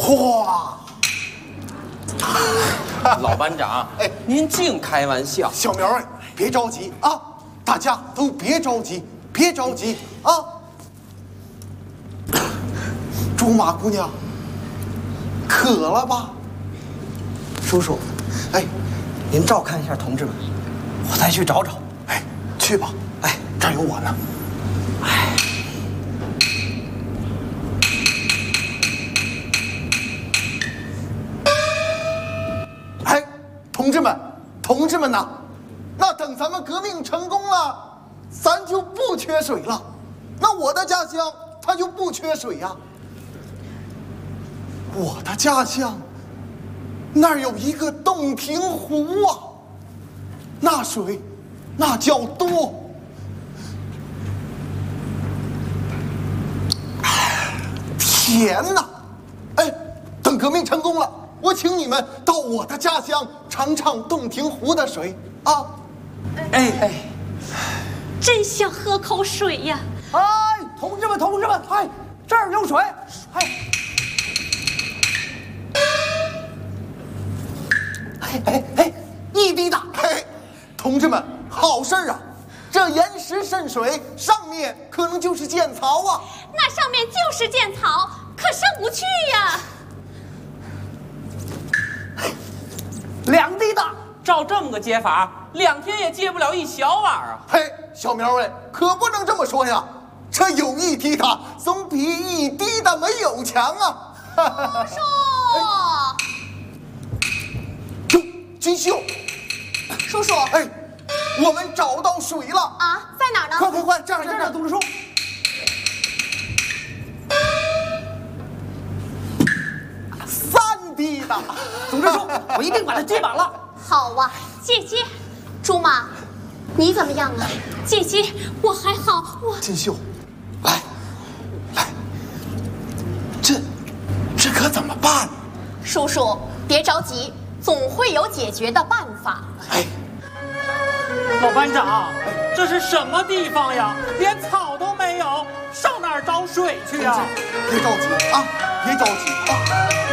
哗！ 老班长， 哎， 您净开玩笑。 小苗儿，别着急啊，大家都别着急，别着急啊。竹马姑娘，渴了吧？ 叔叔， 哎， 您照看一下同志们，我再去找找。 哎，去吧。哎，这儿有我呢。哎，同志们呐，那等咱们革命成功了，咱就不缺水了，那我的家乡它就不缺水呀。我的家乡那儿有一个洞庭湖啊，那水那叫多。天哪！哎，等革命成功了，我请你们到我的家乡尝尝洞庭湖的水啊！ 哎， 真想喝口水呀！ 哎，同志们，哎，这儿有水， 哎，一滴大！嘿，同志们，好事儿啊！这岩石渗水，上面可能就是剑槽啊！ 那上面就是剑槽，可上不去呀。 2滴大。 照这么个接法，2天也接不了一小碗啊！ 嘿，小苗哎，可不能这么说呀！这有一滴大，总比一滴的没有强啊！ 叔哟，金秀， 叔叔哎，我们找到水了啊，在哪儿呢？ 快，这儿， 董事叔。 3滴大， 董事叔，我一定把它接满了。 好啊，姐姐，竹马，你怎么样啊？姐姐，我还好，我金秀，来，这可怎么办？ 叔叔别着急，总会有解决的办法。 哎， 老班长，这是什么地方呀？连草都没有，上哪儿找水去呀？ 别着急啊，别着急啊！